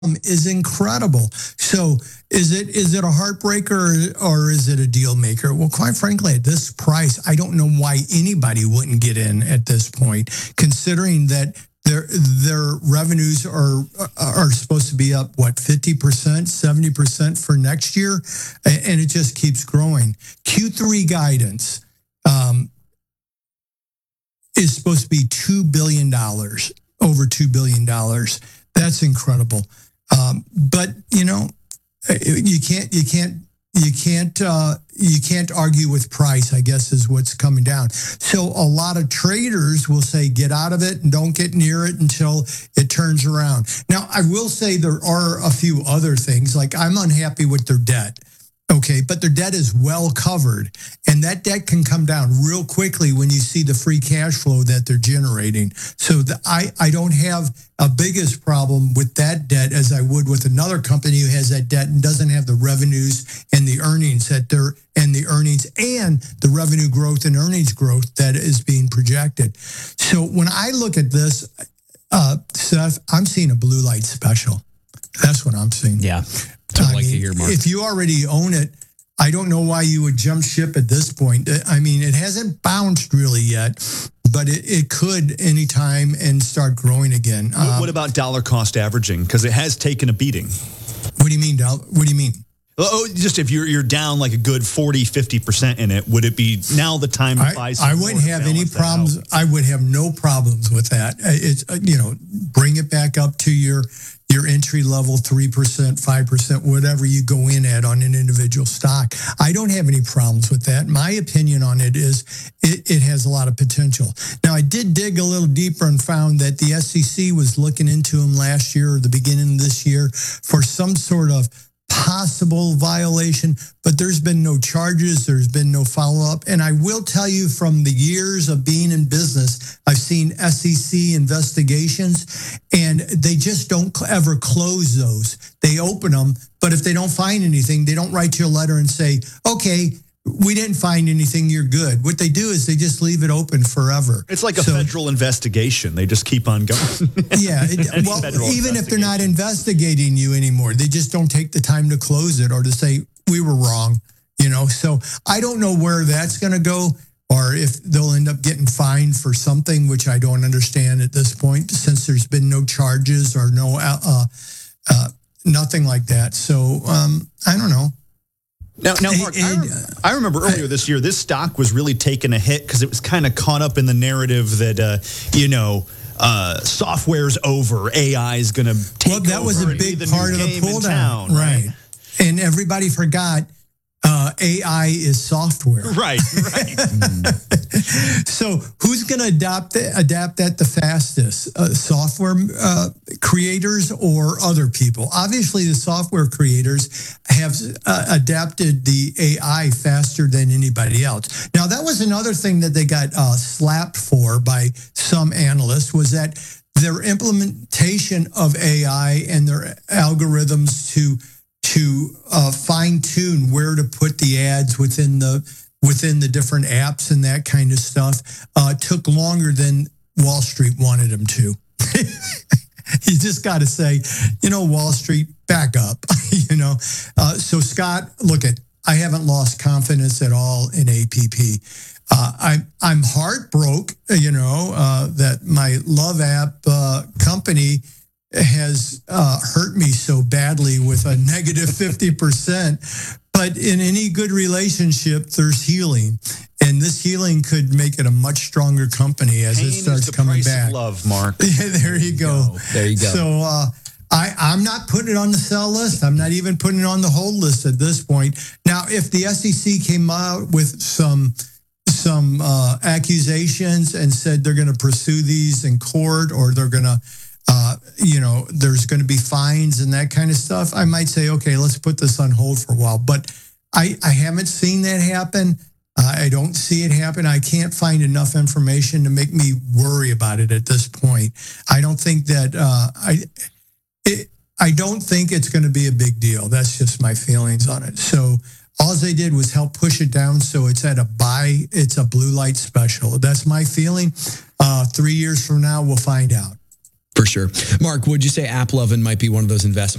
is incredible. So is it a heartbreaker or is it a deal maker? Well, quite frankly, at this price, I don't know why anybody wouldn't get in at this point, considering that their revenues are supposed to be up 50%, 70% for next year, and it just keeps growing. Q3 guidance is supposed to be $2 billion, over $2 billion. That's incredible. But you can't argue with price, I guess, is what's coming down. So a lot of traders will say, get out of it and don't get near it until it turns around. Now, I will say there are a few other things, like I'm unhappy with their debt. Okay, but their debt is well covered, and that debt can come down real quickly when you see the free cash flow that they're generating. So I don't have a biggest problem with that debt as I would with another company who has that debt and doesn't have the revenues and the earnings and the revenue growth and earnings growth that is being projected. So when I look at this, Seth, I'm seeing a blue light special. That's what I'm seeing. Yeah. I'd like to hear, Mark. If you already own it, I don't know why you would jump ship at this point. I mean, it hasn't bounced really yet, but it could anytime and start growing again. What about dollar cost averaging? Because it has taken a beating. What do you mean? What do you mean? Oh, just if you're down like a good 40, 50% in it, would it be now the time to buy some? I wouldn't have any problems. I would have no problems with that. It's bring it back up to your entry level 3%, 5%, whatever you go in at on an individual stock. I don't have any problems with that. My opinion on it is it has a lot of potential. Now, I did dig a little deeper and found that the SEC was looking into them last year or the beginning of this year for some sort of possible violation, but there's been no charges, there's been no follow-up. And I will tell you, from the years of being in business, I've seen SEC investigations, and they just don't ever close those. They open them, but if they don't find anything, they don't write you a letter and say, okay, we didn't find anything, you're good. What they do is they just leave it open forever. It's like a federal investigation. They just keep on going. Yeah. Well, even if they're not investigating you anymore, they just don't take the time to close it or to say, we were wrong. So I don't know where that's going to go, or if they'll end up getting fined for something, which I don't understand at this point, since there's been no charges or no nothing like that. So I don't know. Now, Mark, I remember earlier this year, this stock was really taking a hit because it was kind of caught up in the narrative that, software's over, AI is going to take over. That was a big part of the pull down. Right. And everybody forgot AI is software. Right. So who's going to adapt that the fastest? Software creators or other people? Obviously, the software creators have adapted the AI faster than anybody else. Now, that was another thing that they got slapped for by some analysts, was that their implementation of AI and their algorithms to fine-tune where to put the ads within the different apps and that kind of stuff took longer than Wall Street wanted them to. You just got to say, Wall Street, back up. So Scott, I haven't lost confidence at all in APP. I'm heartbroken, that my Love app company has hurt me so badly with a negative 50%. But in any good relationship, there's healing. And this healing could make it a much stronger company as it starts coming back. Of love, Mark. There you go. So I'm not putting it on the sell list. I'm not even putting it on the hold list at this point. Now, if the SEC came out with some accusations and said they're going to pursue these in court, or they're going to there's going to be fines and that kind of stuff, I might say, okay, let's put this on hold for a while. But I haven't seen that happen. I don't see it happen. I can't find enough information to make me worry about it at this point. I don't think that I don't think it's going to be a big deal. That's just my feelings on it. So all they did was help push it down, so it's at a buy. It's a blue light special. That's my feeling. 3 years from now, we'll find out. For sure. Mark, would you say AppLovin might be one of those investments